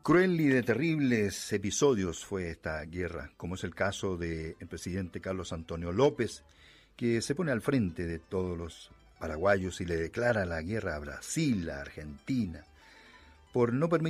Cruel y de terribles episodios fue esta guerra, como es el caso del presidente Carlos Antonio López, que se pone al frente de todos los paraguayos y le declara la guerra a Brasil, a Argentina, por no permitir